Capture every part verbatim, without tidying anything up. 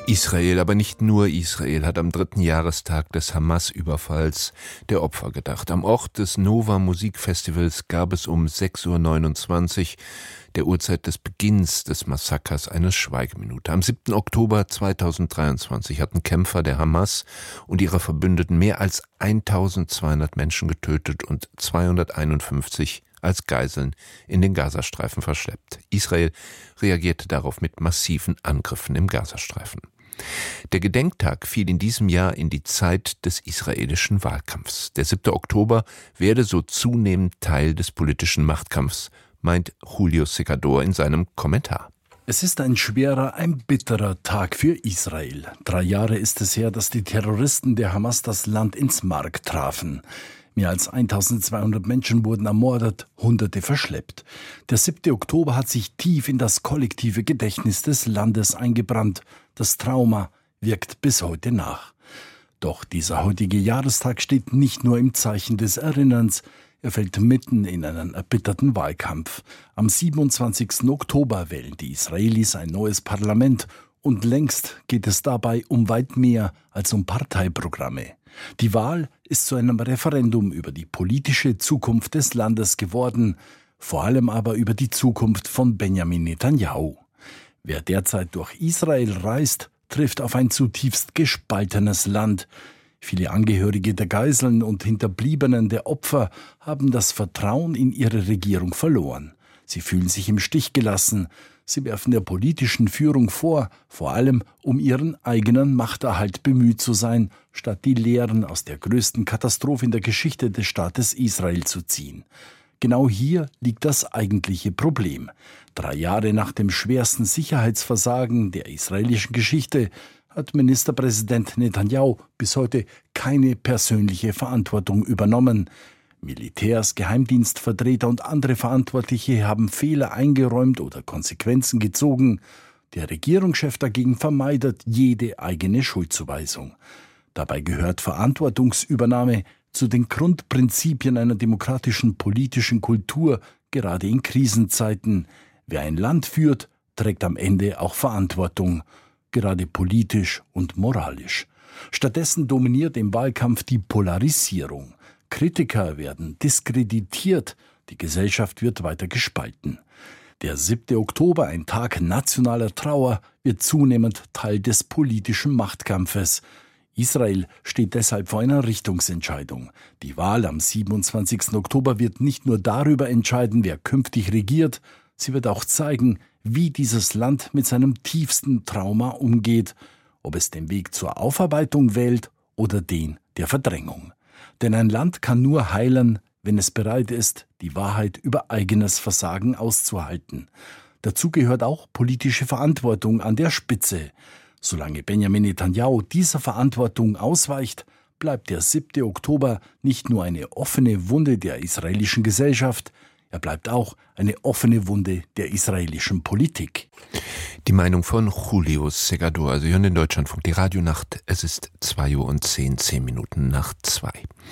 Israel, aber nicht nur Israel, hat am dritten Jahrestag des Hamas-Überfalls der Opfer gedacht. Am Ort des Nova Musikfestivals gab es um sechs Uhr neunundzwanzig, der Uhrzeit des Beginns des Massakers, eine Schweigeminute. Am siebten Oktober zweitausenddreiundzwanzig hatten Kämpfer der Hamas und ihrer Verbündeten mehr als eintausendzweihundert Menschen getötet und zweihunderteinundfünfzig als Geiseln in den Gazastreifen verschleppt. Israel reagierte darauf mit massiven Angriffen im Gazastreifen. Der Gedenktag fiel in diesem Jahr in die Zeit des israelischen Wahlkampfs. Der siebte Oktober werde so zunehmend Teil des politischen Machtkampfs, meint Julio Segador in seinem Kommentar. Es ist ein schwerer, ein bitterer Tag für Israel. Drei Jahre ist es her, dass die Terroristen der Hamas das Land ins Mark trafen. Mehr als eintausendzweihundert Menschen wurden ermordet, Hunderte verschleppt. Der siebte Oktober hat sich tief in das kollektive Gedächtnis des Landes eingebrannt. Das Trauma wirkt bis heute nach. Doch dieser heutige Jahrestag steht nicht nur im Zeichen des Erinnerns. Er fällt mitten in einen erbitterten Wahlkampf. Am siebenundzwanzigsten Oktober wählen die Israelis ein neues Parlament. Und längst geht es dabei um weit mehr als um Parteiprogramme. Die Wahl ist zu einem Referendum über die politische Zukunft des Landes geworden, vor allem aber über die Zukunft von Benjamin Netanyahu. Wer derzeit durch Israel reist, trifft auf ein zutiefst gespaltenes Land. Viele Angehörige der Geiseln und Hinterbliebenen der Opfer haben das Vertrauen in ihre Regierung verloren. Sie fühlen sich im Stich gelassen. Sie werfen der politischen Führung vor, vor allem um ihren eigenen Machterhalt bemüht zu sein, statt die Lehren aus der größten Katastrophe in der Geschichte des Staates Israel zu ziehen. Genau hier liegt das eigentliche Problem. Drei Jahre nach dem schwersten Sicherheitsversagen der israelischen Geschichte hat Ministerpräsident Netanyahu bis heute keine persönliche Verantwortung übernommen. Militärs, Geheimdienstvertreter und andere Verantwortliche haben Fehler eingeräumt oder Konsequenzen gezogen. Der Regierungschef dagegen vermeidet jede eigene Schuldzuweisung. Dabei gehört Verantwortungsübernahme zu den Grundprinzipien einer demokratischen politischen Kultur, gerade in Krisenzeiten. Wer ein Land führt, trägt am Ende auch Verantwortung, gerade politisch und moralisch. Stattdessen dominiert im Wahlkampf die Polarisierung. Kritiker werden diskreditiert, die Gesellschaft wird weiter gespalten. Der siebte Oktober, ein Tag nationaler Trauer, wird zunehmend Teil des politischen Machtkampfes. Israel steht deshalb vor einer Richtungsentscheidung. Die Wahl am siebenundzwanzigsten Oktober wird nicht nur darüber entscheiden, wer künftig regiert, sie wird auch zeigen, wie dieses Land mit seinem tiefsten Trauma umgeht, ob es den Weg zur Aufarbeitung wählt oder den der Verdrängung. Denn ein Land kann nur heilen, wenn es bereit ist, die Wahrheit über eigenes Versagen auszuhalten. Dazu gehört auch politische Verantwortung an der Spitze. Solange Benjamin Netanyahu dieser Verantwortung ausweicht, bleibt der siebte Oktober nicht nur eine offene Wunde der israelischen Gesellschaft, er bleibt auch eine offene Wunde der israelischen Politik. Die Meinung von Julio Segador. Sie hören den Deutschlandfunk, die Radionacht. Es ist zwei Uhr und zehn, zehn Minuten nach zwei.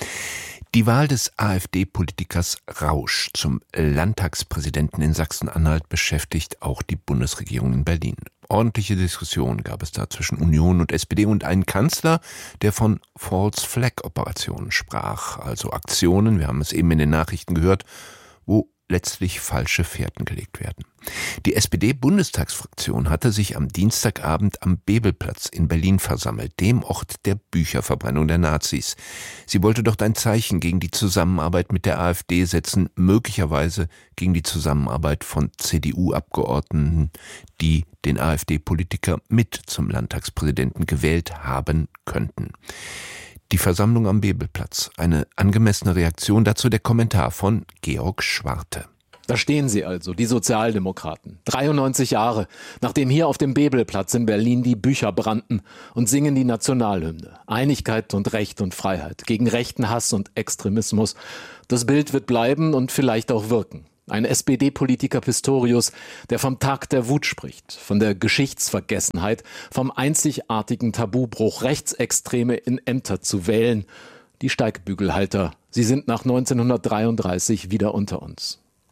Die Wahl des AfD-Politikers Rausch zum Landtagspräsidenten in Sachsen-Anhalt beschäftigt auch die Bundesregierung in Berlin. Ordentliche Diskussionen gab es da zwischen Union und S P D und einen Kanzler, der von False-Flag-Operationen sprach, also Aktionen, wir haben es eben in den Nachrichten gehört, wo letztlich falsche Fährten gelegt werden. Die S P D-Bundestagsfraktion hatte sich am Dienstagabend am Bebelplatz in Berlin versammelt, dem Ort der Bücherverbrennung der Nazis. Sie wollte dort ein Zeichen gegen die Zusammenarbeit mit der AfD setzen, möglicherweise gegen die Zusammenarbeit von C D U-Abgeordneten, die den AfD-Politiker mit zum Landtagspräsidenten gewählt haben könnten. Die Versammlung am Bebelplatz, eine angemessene Reaktion, dazu der Kommentar von Georg Schwarte. Da stehen sie also, die Sozialdemokraten, dreiundneunzig Jahre, nachdem hier auf dem Bebelplatz in Berlin die Bücher brannten, und singen die Nationalhymne. Einigkeit und Recht und Freiheit, gegen rechten Hass und Extremismus. Das Bild wird bleiben und vielleicht auch wirken. Ein S P D-Politiker Pistorius, der vom Tag der Wut spricht, von der Geschichtsvergessenheit, vom einzigartigen Tabubruch, Rechtsextreme in Ämter zu wählen. Die Steigbügelhalter, sie sind nach neunzehnhundertdreiunddreißig wieder unter uns.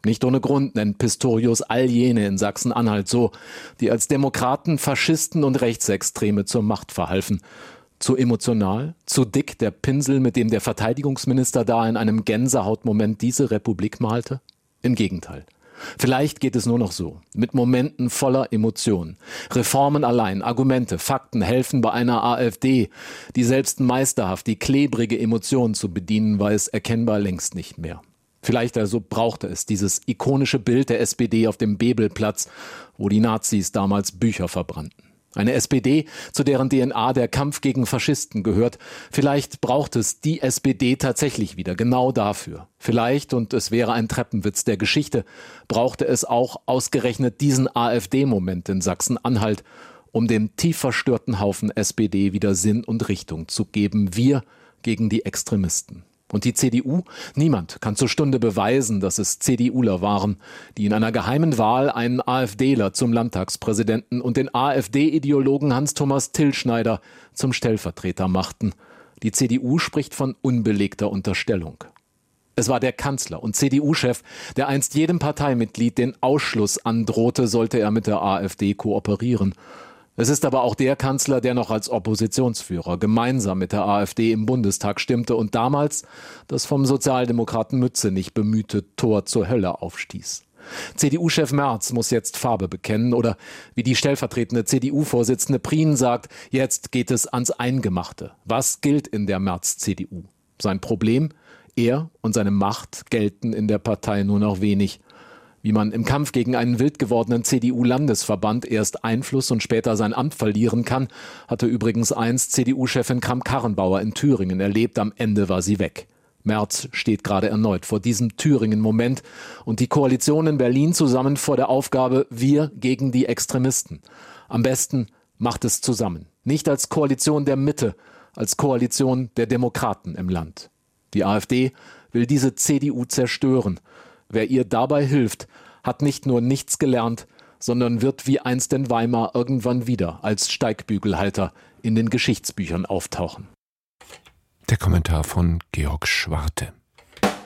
Nicht ohne Grund nennt Pistorius all jene in Sachsen-Anhalt so, die als Demokraten Faschisten und Rechtsextreme zur Macht verhalfen. Zu emotional, zu dick der Pinsel, mit dem der Verteidigungsminister da in einem Gänsehautmoment diese Republik malte? Im Gegenteil. Vielleicht geht es nur noch so, mit Momenten voller Emotionen. Reformen allein, Argumente, Fakten helfen bei einer AfD, die selbst meisterhaft die klebrige Emotion zu bedienen weiß, erkennbar längst nicht mehr. Vielleicht also brauchte es dieses ikonische Bild der S P D auf dem Bebelplatz, wo die Nazis damals Bücher verbrannten. Eine S P D, zu deren D N A der Kampf gegen Faschisten gehört. Vielleicht braucht es die S P D tatsächlich wieder, genau dafür. Vielleicht, und es wäre ein Treppenwitz der Geschichte, brauchte es auch ausgerechnet diesen AfD-Moment in Sachsen-Anhalt, um dem tief verstörten Haufen S P D wieder Sinn und Richtung zu geben. Wir gegen die Extremisten. Und die C D U? Niemand kann zur Stunde beweisen, dass es CDUler waren, die in einer geheimen Wahl einen AfDler zum Landtagspräsidenten und den AfD-Ideologen Hans-Thomas Tillschneider zum Stellvertreter machten. Die C D U spricht von unbelegter Unterstellung. Es war der Kanzler und C D U-Chef, der einst jedem Parteimitglied den Ausschluss androhte, sollte er mit der AfD kooperieren. Es ist aber auch der Kanzler, der noch als Oppositionsführer gemeinsam mit der AfD im Bundestag stimmte und damals das vom Sozialdemokraten Mützenich bemühte Tor zur Hölle aufstieß. C D U-Chef Merz muss jetzt Farbe bekennen oder, wie die stellvertretende C D U-Vorsitzende Prien sagt, jetzt geht es ans Eingemachte. Was gilt in der Merz-C D U? Sein Problem? Er und seine Macht gelten in der Partei nur noch wenig. Wie man im Kampf gegen einen wild gewordenen C D U-Landesverband erst Einfluss und später sein Amt verlieren kann, hatte übrigens einst C D U-Chefin Kramp-Karrenbauer in Thüringen erlebt. Am Ende war sie weg. Merz steht gerade erneut vor diesem Thüringen-Moment und die Koalition in Berlin zusammen vor der Aufgabe, wir gegen die Extremisten. Am besten macht es zusammen. Nicht als Koalition der Mitte, als Koalition der Demokraten im Land. Die AfD will diese C D U zerstören. Wer ihr dabei hilft, hat nicht nur nichts gelernt, sondern wird wie einst in Weimar irgendwann wieder als Steigbügelhalter in den Geschichtsbüchern auftauchen. Der Kommentar von Georg Schwarte.